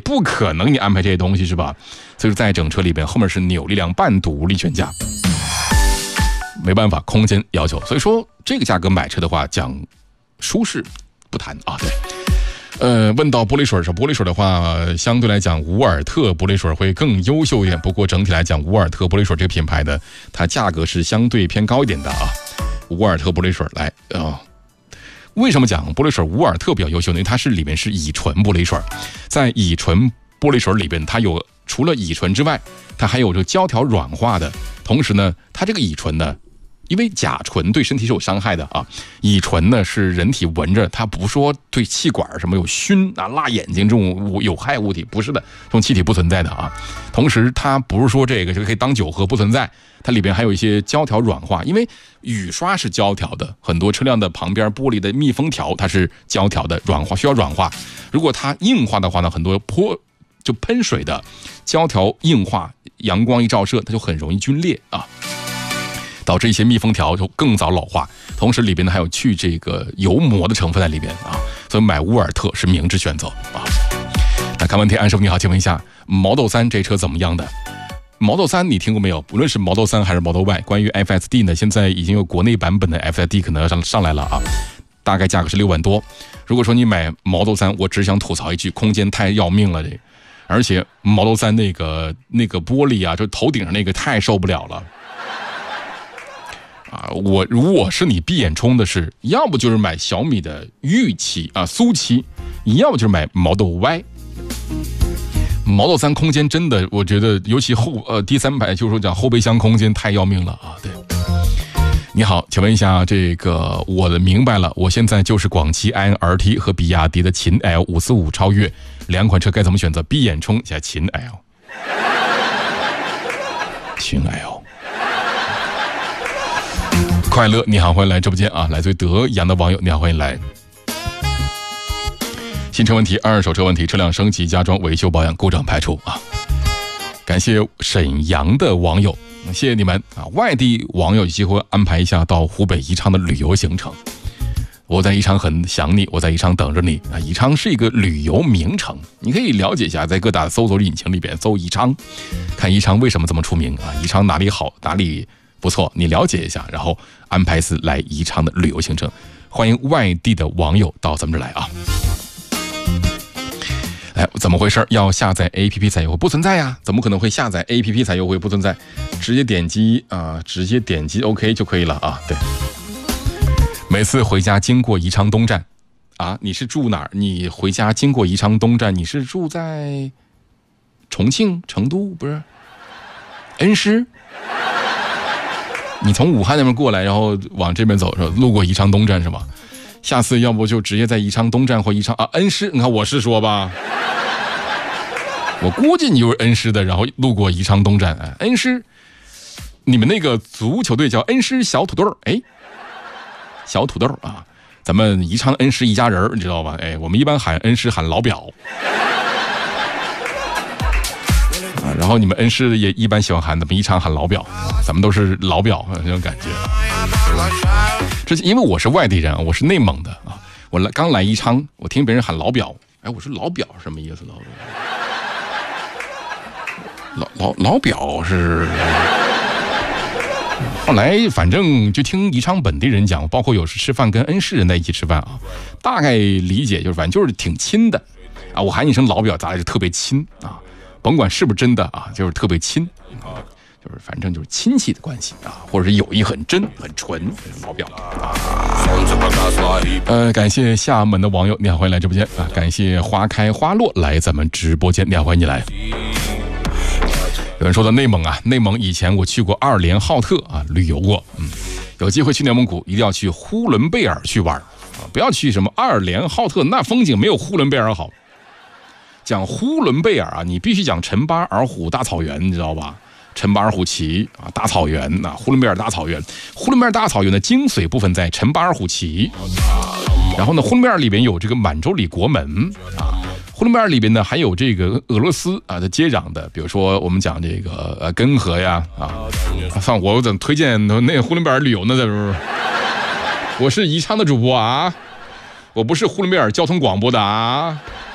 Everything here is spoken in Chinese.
不可能你安排这些东西是吧？所以说在整车里边后面是扭力梁半独立悬架，没办法，空间要求。所以说这个价格买车的话，讲舒适不谈啊。对，问到玻璃水，玻璃水的话，相对来讲，伍尔特玻璃水会更优秀一点。不过整体来讲，伍尔特玻璃水这个品牌的，它价格是相对偏高一点的啊。伍尔特玻璃水来为什么讲玻璃水伍尔特比较优秀呢？因为它是里面是乙醇玻璃水，在乙醇玻璃水里边，它有除了乙醇之外，它还有这个胶条软化的。同时呢，它这个乙醇呢，因为甲醇对身体是有伤害的啊，乙醇呢是人体闻着，它不说对气管什么有熏啊、辣眼睛这种有害物体，不是的，这种气体不存在的啊。同时，它不是说这个可以当酒喝，不存在。它里边还有一些胶条软化，因为雨刷是胶条的，很多车辆的旁边玻璃的密封条它是胶条的，软化需要软化。如果它硬化的话呢，很多就喷水的胶条硬化，阳光一照射，它就很容易皲裂啊，导致一些密封条就更早老化。同时里边呢还有去这个油膜的成分在里边啊，所以买伍尔特是明智选择啊。那看问题，安师傅你好，请问一下 Model 3这车怎么样的？Model 3你听过没有？无论是 Model 3还是 Model Y， 关于 FSD 呢，现在已经有国内版本的 FSD 可能要上来了啊，大概价格是6万多。如果说你买 Model 3，我只想吐槽一句，空间太要命了这，而且 Model 3那个玻璃啊，就头顶上那个太受不了了啊！如果是你闭眼冲的是，要不就是买小米的玉漆啊苏漆，要不就是买 Model Y。Model 3空间真的，我觉得尤其第三排就是说讲后备箱空间太要命了啊！对，你好，请问一下这个，我明白了，我现在就是广汽埃安 RT 和比亚迪的秦 L 545超越两款车该怎么选择？闭眼冲下秦 L， 秦 L。快乐，你好，欢迎来直播间啊！来自于德阳的网友，你好，欢迎来。新车问题、二手车问题、车辆升级、加装、维修保养、故障排除啊！感谢沈阳的网友，谢谢你们啊！外地网友有机会安排一下到湖北宜昌的旅游行程。我在宜昌很想你，我在宜昌等着你啊！宜昌是一个旅游名城，你可以了解一下，在各大搜索引擎里边搜宜昌，看宜昌为什么这么出名啊！宜昌哪里好，哪里不错，你了解一下，然后安排次来宜昌的旅游行程。欢迎外地的网友到咱们这来啊！哎，怎么回事？要下载 APP 才优惠？不存在呀，怎么可能会下载 APP 才优惠？不存在，直接点击 OK 就可以了啊。对，每次回家经过宜昌东站啊，你是住哪儿？你回家经过宜昌东站，你是住在重庆、成都？不是恩施？你从武汉那边过来，然后往这边走，是吧？路过宜昌东站是吧？下次要不就直接在宜昌东站或宜昌恩施，你看我是说吧，我估计你就是恩施的，然后路过宜昌东站，恩施，你们那个足球队叫恩施小土豆，哎，小土豆啊，咱们宜昌恩施一家人，你知道吧？哎，我们一般喊恩施喊老表。然后你们恩施也一般喜欢喊咱们宜昌喊老表，咱们都是老表那种感觉。这因为我是外地人，我是内蒙的啊，我刚来宜昌，我听别人喊老表，哎，我说老表什么意思？老表是。后来反正就听宜昌本地人讲，包括有时吃饭跟恩施人在一起吃饭啊，大概理解就是反正就是挺亲的啊，我喊你一声老表，咱俩就特别亲啊。甭管是不是真的啊，就是特别亲啊，就是反正就是亲戚的关系啊，或者是友谊很真很纯，老表啊。感谢厦门的网友，你好，欢迎来直播间啊！感谢花开花落来咱们直播间，你好，欢迎你来。有人说到内蒙啊，内蒙以前我去过2连浩特啊，旅游过，有机会去内蒙古一定要去呼伦贝尔去玩啊，不要去什么2连浩特，那风景没有呼伦贝尔好。讲呼伦贝尔啊，你必须讲陈巴尔虎大草原，你知道吧？陈巴尔虎旗啊，大草原啊，呼伦贝尔大草原。呼伦贝尔大草原的精髓部分在陈巴尔虎旗，然后呢，呼伦贝尔里边有这个满洲里国门啊，呼伦贝尔里边呢还有这个俄罗斯啊的接壤的，比如说我们讲这个根河呀算我怎么推荐那呼伦贝尔旅游呢？这不是，我是宜昌的主播啊，我不是呼伦贝尔交通广播的啊。